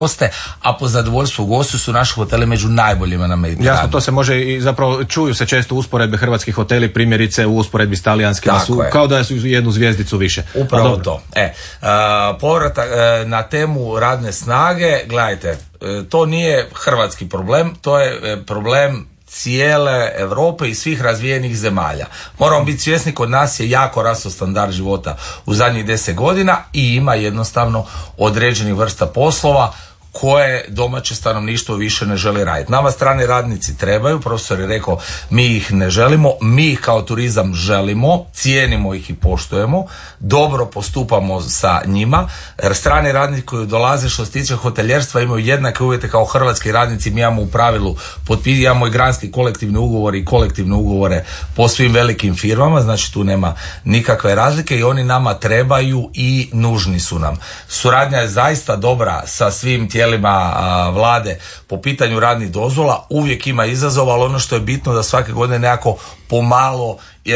a po zadovoljstvu gostiju su naši hoteli među najboljima na Mediteranu. Jasno, to se može i zapravo čuju se često usporedbe hrvatskih hoteli, primjerice u usporedbi s talijanskima su kao da su jednu zvjezdicu više. Upravo to. Povratak na temu radne snage, gledajte, to nije hrvatski problem, to je problem cijele Europe i svih razvijenih zemalja. Moramo biti svjesni, kod nas je jako rastao standard života u zadnjih 10 godina i ima jednostavno određenih vrsta poslova koje domaće stanovništvo više ne želi raditi. Nama strani radnici trebaju, profesor je rekao, mi ih ne želimo, mi ih kao turizam želimo, cijenimo ih i poštujemo, dobro postupamo sa njima, jer strani radnici koji dolaze što se tiče hoteljerstva imaju jednake uvjete kao hrvatski radnici, mi imamo u pravilu, imamo i granski kolektivni ugovori i kolektivne ugovore po svim velikim firmama, znači tu nema nikakve razlike i oni nama trebaju i nužni su nam. Suradnja je zaista dobra sa svim tijelima vlade po pitanju radnih dozvola, uvijek ima izazova, ali ono što je bitno da svake godine nekako pomalo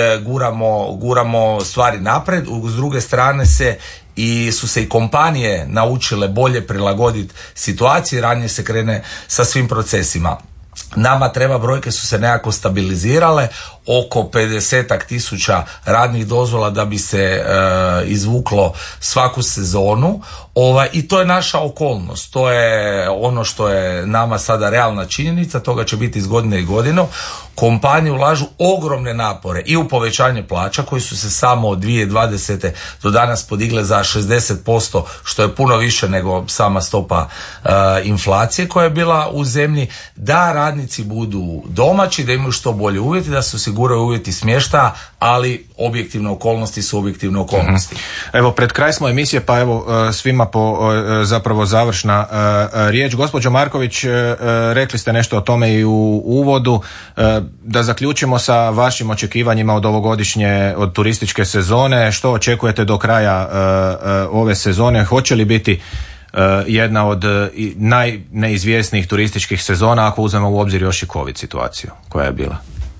guramo stvari napred. S druge strane su se i kompanije naučile bolje prilagoditi situaciji, ranije se krene sa svim procesima. Nama treba, brojke su se nekako stabilizirale, oko 50.000 radnih dozvola da bi se izvuklo svaku sezonu. I to je naša okolnost, to je ono što je nama sada realna činjenica, toga će biti iz godine i godinu. Kompanije ulažu ogromne napore i u povećanje plaća koji su se samo od 2020. do danas podigle za 60%, što je puno više nego sama stopa inflacije koja je bila u zemlji, da radnici budu domaći, da imaju što bolje uvjeti, da se osiguraju uvjeti smještaja, ali objektivne okolnosti su objektivne okolnosti. Evo, pred kraj smo emisije, pa evo svima po zapravo završna riječ. Gospođo Marković, rekli ste nešto o tome i u uvodu. Da zaključimo sa vašim očekivanjima od turističke sezone. Što očekujete do kraja ove sezone? Hoće li biti jedna od najneizvjesnijih turističkih sezona ako uzmemo u obzir još i COVID situaciju koja je bila?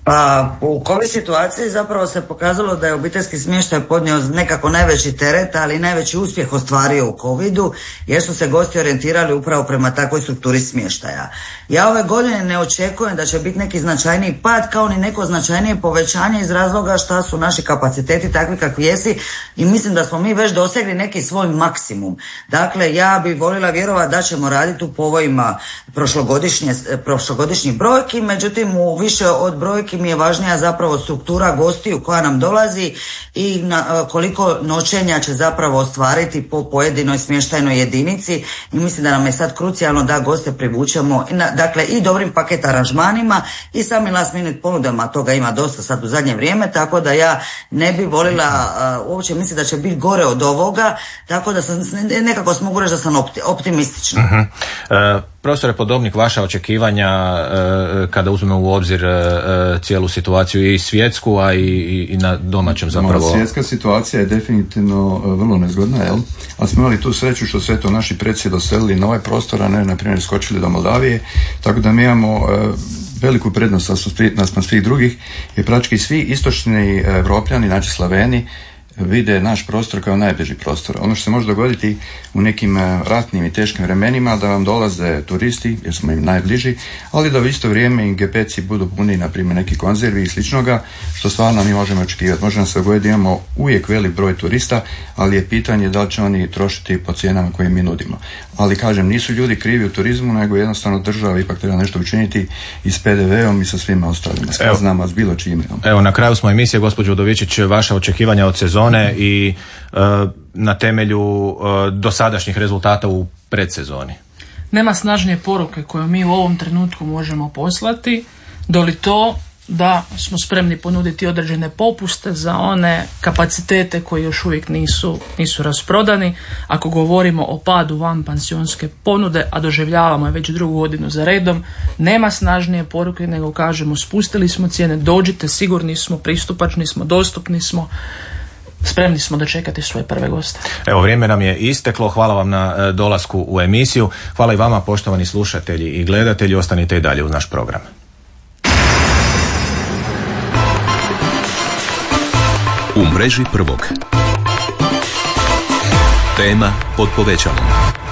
U COVID situaciji zapravo se pokazalo da je obiteljski smještaj podnio nekako najveći teret, ali najveći uspjeh ostvario u COVID-u, jer su se gosti orijentirali upravo prema takvoj strukturi smještaja. Ja ove godine ne očekujem da će biti neki značajniji pad, kao ni neko značajnije povećanje iz razloga šta su naši kapaciteti takvi kakvi jesi i mislim da smo mi već dosegli neki svoj maksimum. Dakle, ja bi voljela vjerovati da ćemo raditi u povojima prošlogodišnjih brojki, međutim u više od brojki mi je važnija zapravo struktura gostiju koja nam dolazi i koliko noćenja će zapravo ostvariti po pojedinoj smještajnoj jedinici i mislim da nam je sad krucijalno da goste privučemo i dobrim paket aranžmanima i samim last minute ponudama, toga ima dosta sad u zadnje vrijeme, tako da ja ne bi volila uopće mislim da će biti gore od ovoga, tako da sam, nekako mogu reći da sam optimistična. Profesore Podobnik, vaša očekivanja kada uzmemo u obzir cijelu situaciju i svjetsku, a i na domaćem zapravo? Svjetska situacija je definitivno vrlo nezgodna, ali smo imali tu sreću što su eto naši predsjed doselili na ovaj prostor, a ne na primjer skočili do Moldavije, tako da mi imamo veliku prednost naspram svih drugih, jer praktički svi istočni Evropljani, znači Slaveni, vide naš prostor kao najbliži prostor. Ono što se može dogoditi u nekim ratnim i teškim vremenima da vam dolaze turisti, jer smo im najbliži, ali da u isto vrijeme i gepeci budu puni, na primjer, neki konzervi i sličnoga, što stvarno mi možemo očekivati. Može nam se dogoditi da imamo uvijek velik broj turista, ali je pitanje da li će oni trošiti po cijenama koje mi nudimo. Ali kažem, nisu ljudi krivi u turizmu, nego jednostavno država ipak treba nešto učiniti i s PDV-om i sa svima ostalima. S kaznama, s bilo čime. Evo, na kraju smo emisije, gospođo Udovičić, vaša očekivanja od sezone i na temelju dosadašnjih rezultata u predsezoni. Nema snažnije poruke koju mi u ovom trenutku možemo poslati doli to da smo spremni ponuditi određene popuste za one kapacitete koji još uvijek nisu rasprodani. Ako govorimo o padu vanpansionske ponude, a doživljavamo je već drugu godinu za redom, nema snažnije poruke nego kažemo spustili smo cijene, dođite, sigurni smo, pristupačni smo, dostupni smo, spremni smo dočekati svoje prve goste. Evo, vrijeme nam je isteklo. Hvala vam na dolasku u emisiju. Hvala i vama, poštovani slušatelji i gledatelji. Ostanite i dalje uz naš program. U mreži prvog. Tema pod povećalom.